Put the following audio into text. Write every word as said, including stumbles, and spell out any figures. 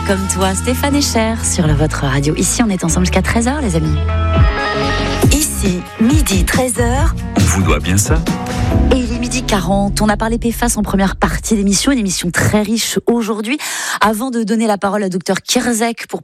comme toi, Stéphane Echer, sur votre radio. Ici, on est ensemble jusqu'à treize heures, les amis. Ici, midi, treize heures. On vous doit bien ça. Et il est midi quarante. On a parlé P F A S en première partie d'émission, une émission très riche aujourd'hui. Avant de donner la parole à docteur Kierzek pour